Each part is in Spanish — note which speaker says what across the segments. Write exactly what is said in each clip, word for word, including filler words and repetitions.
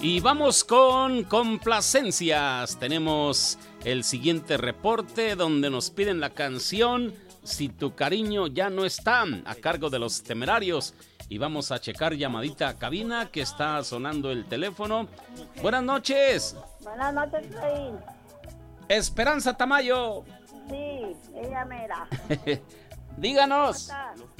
Speaker 1: Y vamos con complacencias. Tenemos el siguiente reporte donde nos piden la canción Si tu cariño ya no está, a cargo de Los Temerarios. Y vamos a checar llamadita a cabina, que está sonando el teléfono. Buenas noches.
Speaker 2: Buenas noches, Rey.
Speaker 1: Esperanza Tamayo.
Speaker 2: Sí, ella mera.
Speaker 1: Díganos.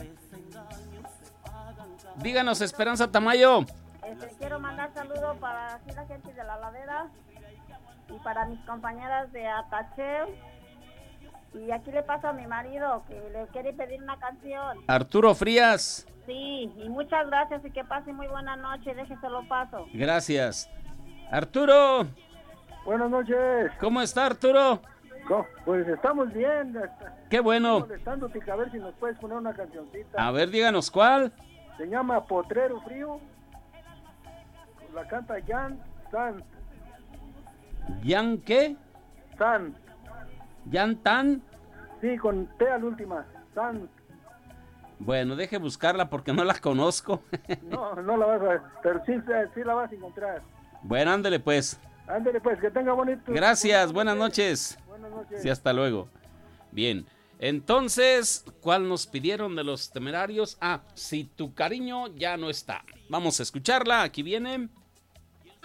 Speaker 1: Díganos, Esperanza Tamayo.
Speaker 2: Este, quiero mandar saludos para aquí la gente de La Ladera y para mis compañeras de Atacheo. Y aquí le paso a mi marido que le quiere pedir una canción.
Speaker 1: Arturo Frías.
Speaker 2: Sí, y muchas gracias y que pase muy buena noche. Déjeselo paso.
Speaker 1: Gracias. Arturo.
Speaker 3: Buenas noches.
Speaker 1: ¿Cómo está, Arturo?
Speaker 3: No, pues estamos bien.
Speaker 1: Qué bueno.
Speaker 3: Molestándote, a ver si nos puedes poner una cancioncita.
Speaker 1: A ver, díganos cuál.
Speaker 3: Se llama Potrero Frío. La canta Jan Sant.
Speaker 1: ¿Jan qué?
Speaker 3: Sant.
Speaker 1: ¿Jan Tan?
Speaker 3: Sí, con T al última. Sant.
Speaker 1: Bueno, deje buscarla porque no la conozco.
Speaker 3: No, no la vas a... Pero sí, sí la vas a encontrar.
Speaker 1: Bueno, ándele pues.
Speaker 3: Ándele pues, que tenga bonito.
Speaker 1: Gracias, buenas noches.
Speaker 3: Buenas noches.
Speaker 1: Sí, hasta luego. Bien, entonces, ¿cuál nos pidieron de Los Temerarios? Ah, Si tu cariño ya no está. Vamos a escucharla, aquí viene.